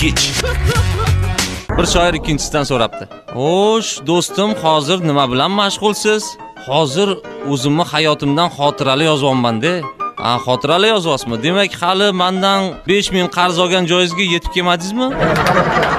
kech. Bir shoir ikkinchisidan so'rabdi. "Xo'sh, do'stim, hozir nima bilan mashg'ulsiz?" "Hozir o'zimni hayotimdan xotirali yozyapman-da." Xotirali yozyapsizmi? Demak, hali mendan 5000 qarz olgan joyingizga yetib kelmadingizmi?